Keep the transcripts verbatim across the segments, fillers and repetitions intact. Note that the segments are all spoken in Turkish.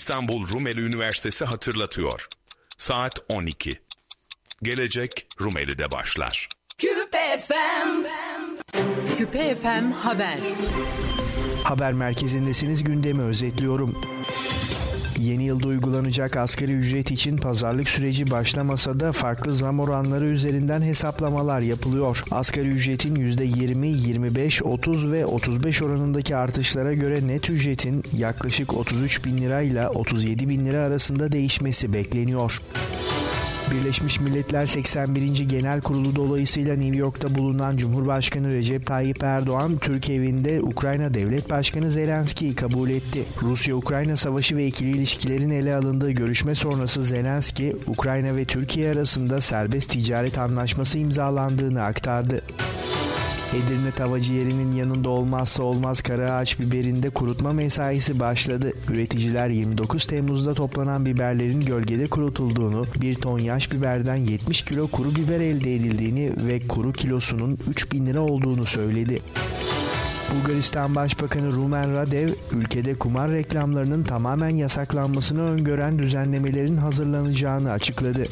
İstanbul Rumeli Üniversitesi hatırlatıyor. Saat on iki. Gelecek Rumeli'de başlar. Küpe F M. Küpe F M Haber. Haber merkezindesiniz, gündemi özetliyorum. Yeni yılda uygulanacak asgari ücret için pazarlık süreci başlamasa da farklı zam oranları üzerinden hesaplamalar yapılıyor. Asgari ücretin yüzde yirmi, yirmi beş, otuz ve otuz beş oranındaki artışlara göre net ücretin yaklaşık otuz üç bin lira ile otuz yedi bin lira arasında değişmesi bekleniyor. Birleşmiş Milletler seksen birinci Genel Kurulu dolayısıyla New York'ta bulunan Cumhurbaşkanı Recep Tayyip Erdoğan, Türk evinde Ukrayna Devlet Başkanı Zelenski'yi kabul etti. Rusya-Ukrayna savaşı ve ikili ilişkilerin ele alındığı görüşme sonrası Zelenski, Ukrayna ve Türkiye arasında serbest ticaret anlaşması imzalandığını aktardı. Edirne Tavacıyeri'nin yanında olmazsa olmaz karaağaç biberinde kurutma mesaisi başladı. Üreticiler yirmi dokuz Temmuz'da toplanan biberlerin gölgede kurutulduğunu, bir ton yaş biberden yetmiş kilo kuru biber elde edildiğini ve kuru kilosunun üç bin lira olduğunu söyledi. Bulgaristan Başbakanı Rumen Radev, ülkede kumar reklamlarının tamamen yasaklanmasını öngören düzenlemelerin hazırlanacağını açıkladı.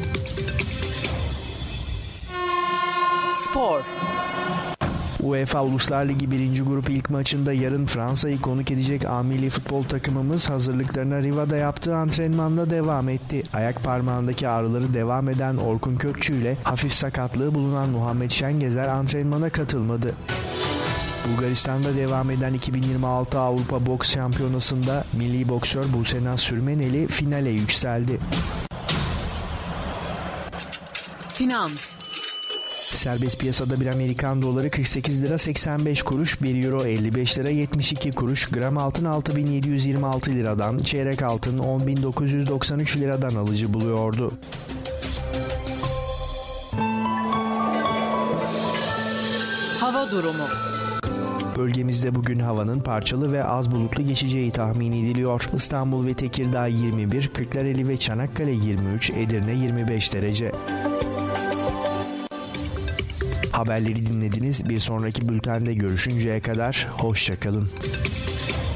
Spor. UEFA Uluslar Ligi birinci grup ilk maçında yarın Fransa'yı konuk edecek A milli futbol takımımız hazırlıklarına Riva'da yaptığı antrenmanla devam etti. Ayak parmağındaki ağrıları devam eden Orkun Kökçü ile hafif sakatlığı bulunan Muhammed Şengezer antrenmana katılmadı. Bulgaristan'da devam eden iki bin yirmi altı Avrupa Boks Şampiyonası'nda milli boksör Busenaz Sürmeneli finale yükseldi. Finans. Serbest piyasada bir Amerikan doları kırk sekiz lira seksen beş kuruş, bir euro elli beş lira yetmiş iki kuruş, gram altın altı bin yedi yüz yirmi altı liradan, çeyrek altın on bin dokuz yüz doksan üç liradan alıcı buluyordu. Hava durumu. Bölgemizde bugün havanın parçalı ve az bulutlu geçeceği tahmin ediliyor. İstanbul ve Tekirdağ yirmi bir, Kırklareli ve Çanakkale yirmi üç, Edirne yirmi beş derece. Haberleri dinlediniz. Bir sonraki bültende görüşünceye kadar hoşça kalın.